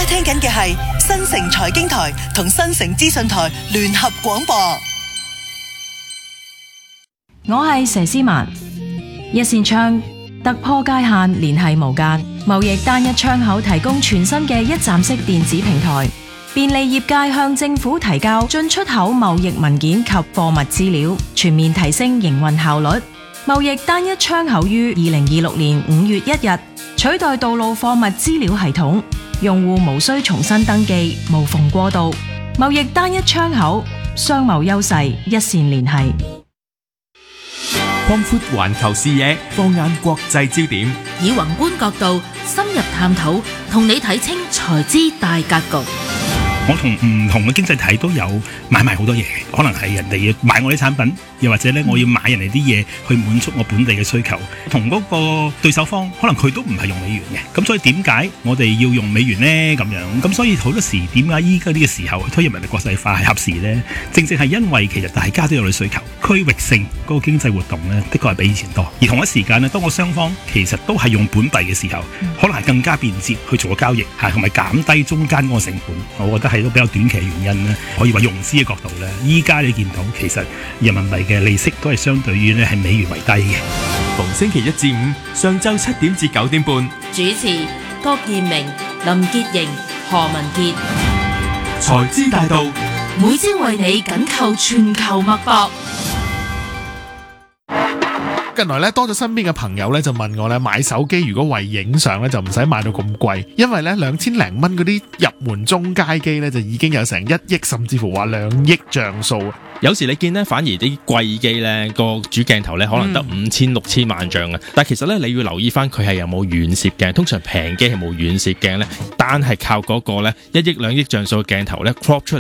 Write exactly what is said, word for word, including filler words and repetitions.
聽緊嘅係新城財經台同新城資訊台聯合廣播。 我係佘詩曼。一線窗突破界限，聯繫無間，貿易單一窗口提供全新嘅一站式電子平台，便利業界向政府提交進出口貿易文件及貨物資料，全面提升營運效率。貿易單一窗口於二零二六年五月一日取代道路貨物資料系統，用戶無需重新登記，無縫過渡。貿易單一窗口，商貿優勢一線聯繫。 擴闊環球視野，放眼國際焦點， 以宏觀角度深入探討，同你睇清財資大格局。 我同唔同嘅經濟體都有買賣好多嘢，可能係人哋要買我啲產品，又或者咧我要買人哋啲嘢去滿足我本地嘅需求。同嗰個對手方可能佢都唔係用美元嘅，咁所以點解我哋要用美元呢？咁樣咁所以好多時點解依家呢個時候推入人哋國際化係合時呢？正正係因為其實大家都有啲需求，區域性嗰個經濟活動呢，的確係比以前多。而同一時間呢，當個雙方其實都係用本幣嘅時候，可能係更加便捷去做個交易，係同埋減低中間嗰個成本。我覺得係都比較短期嘅原因咧，可以話融資嘅角度咧，依家你見到其實人民幣嘅利息都係相對於咧係美元為低嘅。 逢星期一至五上晝七點至九點半， 主持郭燕明、林潔瑩、何文傑， 財資大道， 每朝為你緊扣全球脈搏。 近來咧多咗身邊嘅朋友咧就問我咧，買手機如果為影相咧就唔使買到咁貴，因為咧兩千零蚊嗰啲入門中階機咧就已經有成一億甚至乎話兩億像素。 有時你見咧反而啲貴機咧個主鏡頭咧可能得五千六千萬像嘅，但係其實咧你要留意翻佢係有冇遠攝鏡，通常平機係冇遠攝鏡咧，單係靠嗰個咧一億兩億像素嘅鏡頭咧 crop 出嚟